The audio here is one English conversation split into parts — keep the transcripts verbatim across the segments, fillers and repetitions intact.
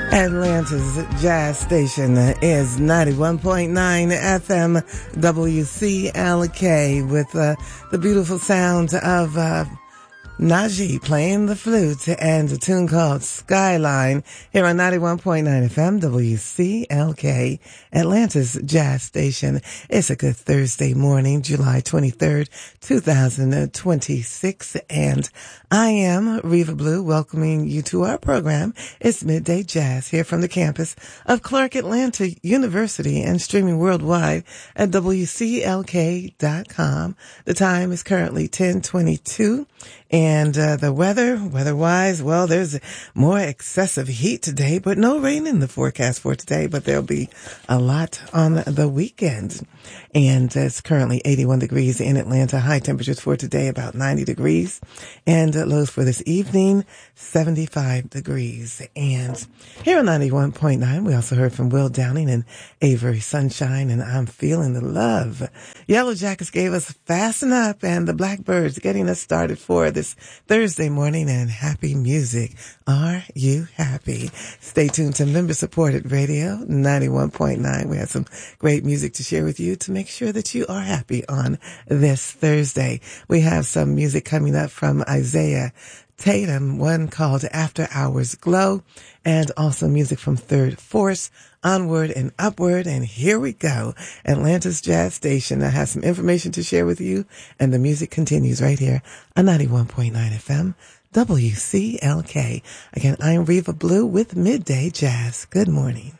Atlanta's Jazz Station is ninety-one point nine F M W C L K with uh, the beautiful sound of uh, Najee playing the flute and a tune called Skyline here on ninety-one point nine F M W C L K, Atlanta's Jazz Station. It's a good Thursday morning, July twenty-third, two thousand twenty-six, and I am Reva Blue, welcoming you to our program. It's Midday Jazz here from the campus of Clark Atlanta University and streaming worldwide at W C L K dot com. The time is currently ten twenty-two, and uh, the weather, weather-wise, well, there's more excessive heat today, but no rain in the forecast for today, but there'll be a lot on the weekend. And it's currently eighty-one degrees in Atlanta. High temperatures for today about ninety degrees, and lows for this evening seventy-five degrees. And here on ninety-one point nine, we also heard from Will Downing and Avery Sunshine, and I'm Feeling the Love. Yellow Jackets gave us Fasten Up, and the Blackbirds getting us started for this Thursday morning. And happy music. Are you happy? Stay tuned to member supported radio ninety-one point nine. We have some great music to share with you to make sure that you are happy on this Thursday. We have some music coming up from Isaiah Tatum, one called After Hours Glow, and also music from Third Force, Onward and Upward. And here we go. Atlanta's Jazz Station. I have some information to share with you, and the music continues right here on ninety-one point nine F M W C L K. Again, I'm Reva Blue with Midday Jazz. Good morning.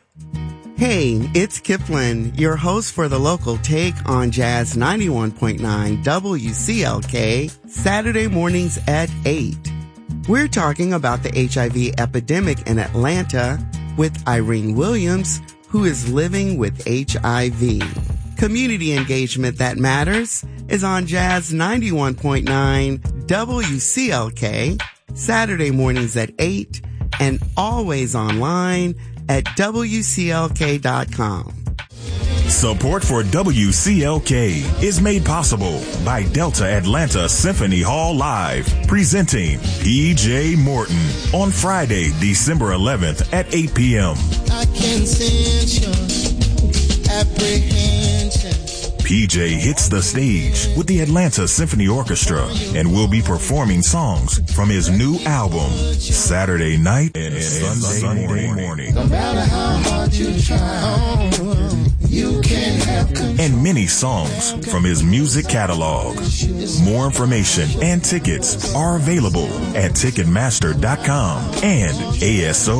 Hey, it's Kipling, your host for the local take on Jazz ninety-one point nine W C L K, Saturday mornings at eight. We're talking about the H I V epidemic in Atlanta with Irene Williams, who is living with H I V. Community engagement that matters is on Jazz ninety-one point nine W C L K, Saturday mornings at eight, and always online at W C L K dot com. Support for W C L K is made possible by Delta Atlanta Symphony Hall Live, presenting P J Morton on Friday, December eleventh at eight p.m. I can sense your apprehension. P J hits the stage with the Atlanta Symphony Orchestra and will be performing songs from his new album, Saturday Night and, and Sunday, Sunday morning. morning. No matter how hard you try, you can't have control. And many songs from his music catalog. More information and tickets are available at Ticketmaster dot com and A S O